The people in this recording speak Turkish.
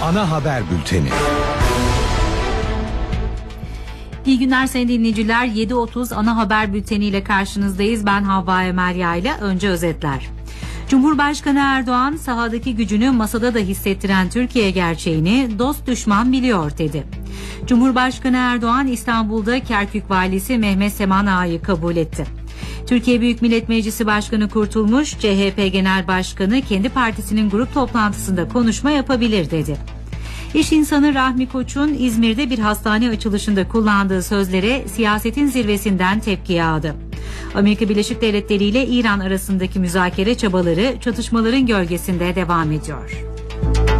ana haber bülteni. İyi günler sayın dinleyiciler. 7.30 ana haber bülteniyle karşınızdayız. Ben Havva Emelya ile önce özetler. Cumhurbaşkanı Erdoğan sahadaki gücünü masada da hissettiren Türkiye gerçeğini dost düşman biliyor dedi. Cumhurbaşkanı Erdoğan İstanbul'da Kerkük Valisi Mehmet Seman Ağa'yı kabul etti. Türkiye Büyük Millet Meclisi Başkanı Kurtulmuş, CHP Genel Başkanı kendi partisinin grup toplantısında konuşma yapabilir dedi. İş insanı Rahmi Koç'un İzmir'de bir hastane açılışında kullandığı sözlere siyasetin zirvesinden tepki yağdı. Amerika Birleşik Devletleri ile İran arasındaki müzakere çabaları çatışmaların gölgesinde devam ediyor.